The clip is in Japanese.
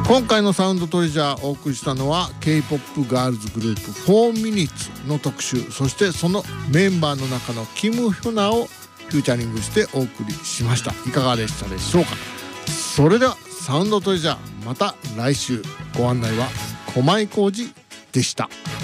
今回のサウンドトレジャーお送りしたのは K-POP ガールズグループ4 Minutes の特集、そしてそのメンバーの中のキム・ヒョナをフューチャリングしてお送りしました。いかがでしたでしょうか。それではサウンドトレジャーまた来週、ご案内は駒井浩二でした。